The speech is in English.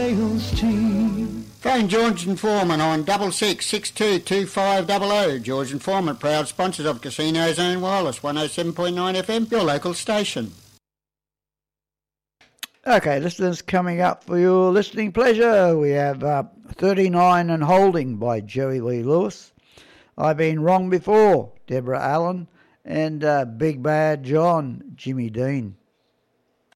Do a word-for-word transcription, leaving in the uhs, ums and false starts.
Phone George and Foreman on double six six two two five double oh. George and Foreman, proud sponsors of Casino Zone Wireless, one oh seven point nine F M, your local station. Okay, listeners, coming up for your listening pleasure, we have uh, thirty-nine and Holding by Jerry Lee Lewis. I've Been Wrong Before, Deborah Allen, and uh, Big Bad John, Jimmy Dean.